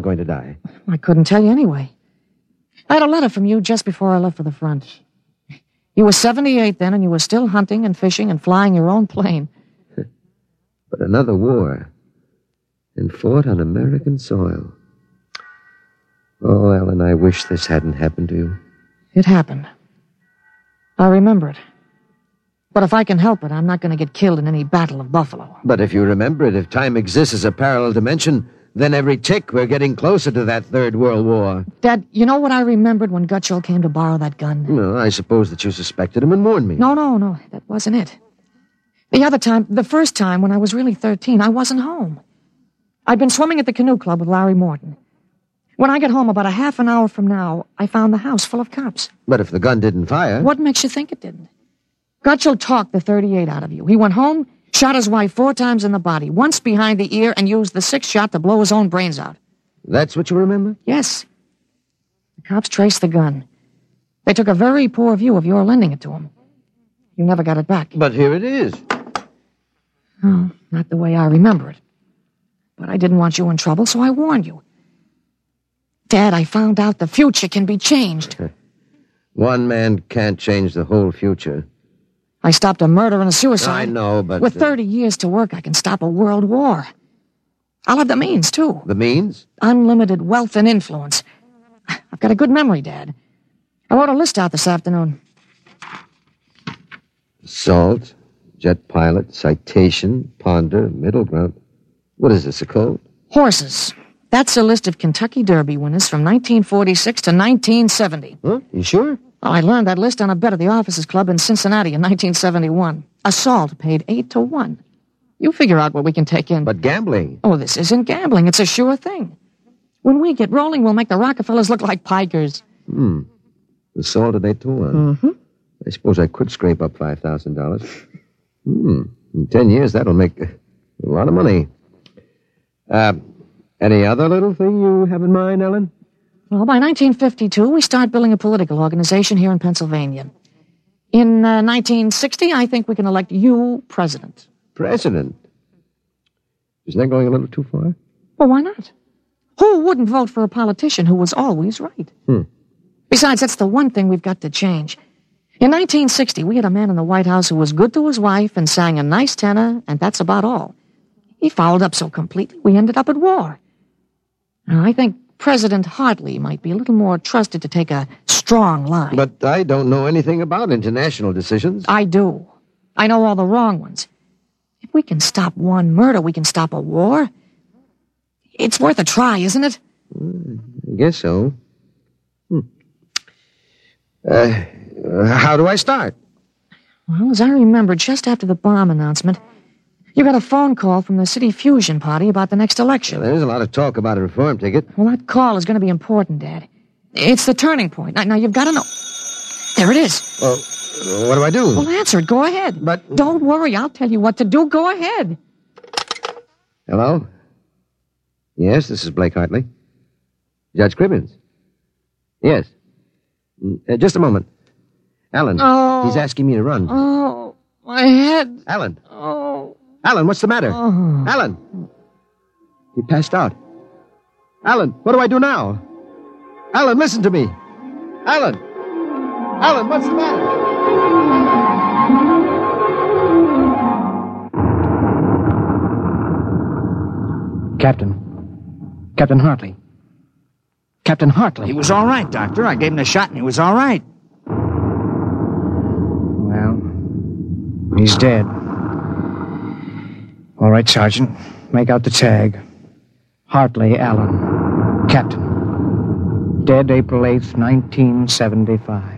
going to die? I couldn't tell you anyway. I had a letter from you just before I left for the front. You were 78 then, and you were still hunting and fishing and flying your own plane. But another war. And fought on American soil. Oh, Ellen, I wish this hadn't happened to you. It happened. I remember it. But if I can help it, I'm not going to get killed in any Battle of Buffalo. But if you remember it, if time exists as a parallel dimension, then every tick we're getting closer to that Third World War. Dad, you know what I remembered when Gutschall came to borrow that gun? No, I suppose that you suspected him and warned me. No, that wasn't it. The first time when I was really 13, I wasn't home. I'd been swimming at the canoe club with Larry Morton. When I get home about a half an hour from now, I found the house full of cops. But if the gun didn't fire... What makes you think it didn't? Gutschall talked the .38 out of you. He went home, shot his wife 4 times in the body, once behind the ear, and used the 6th shot to blow his own brains out. That's what you remember? Yes. The cops traced the gun. They took a very poor view of your lending it to him. You never got it back. But here it is. Oh, not the way I remember it. But I didn't want you in trouble, so I warned you. Dad, I found out the future can be changed. One man can't change the whole future. I stopped a murder and a suicide. I know, but... With 30 years to work, I can stop a world war. I'll have the means, too. The means? Unlimited wealth and influence. I've got a good memory, Dad. I wrote a list out this afternoon. Assault, jet pilot, citation, ponder, middle ground. What is this, a code? Horses. That's a list of Kentucky Derby winners from 1946 to 1970. Huh? You sure? Well, I learned that list on a bet at the Officers Club in Cincinnati in 1971. Assault paid 8-1. You figure out what we can take in. But gambling. Oh, this isn't gambling. It's a sure thing. When we get rolling, we'll make the Rockefellers look like pikers. Assault at 8-1. Mm-hmm. I suppose I could scrape up $5,000. In 10 years, that'll make a lot of money. Any other little thing you have in mind, Ellen? Well, by 1952, we start building a political organization here in Pennsylvania. In 1960, I think we can elect you president. President? Isn't that going a little too far? Well, why not? Who wouldn't vote for a politician who was always right? Besides, that's the one thing we've got to change. In 1960, we had a man in the White House who was good to his wife and sang a nice tenor, and that's about all. He fouled up so completely, we ended up at war. Now, I think President Hartley might be a little more trusted to take a strong line. But I don't know anything about international decisions. I do. I know all the wrong ones. If we can stop one murder, we can stop a war. It's worth a try, isn't it? I guess so. How do I start? Well, as I remember, just after the bomb announcement, you got a phone call from the City Fusion Party about the next election. There's a lot of talk about a reform ticket. Well, that call is going to be important, Dad. It's the turning point. Now you've got to know. There it is. Well, what do I do? Well, answer it. Go ahead. But... Don't worry. I'll tell you what to do. Go ahead. Hello? Yes, this is Blake Hartley. Judge Cribbins. Yes. Just a moment. Alan, he's asking me to run. Oh, my head. Alan. Oh. Alan, what's the matter? Oh. Alan. He passed out. Alan, what do I do now? Alan, listen to me. Alan. Alan, what's the matter? Captain Hartley. Captain Hartley. He was all right, Doctor. I gave him a shot and he was all right. Well, he's dead. All right, Sergeant. Make out the tag. Hartley Allen. Captain. Dead April 8th, 1975.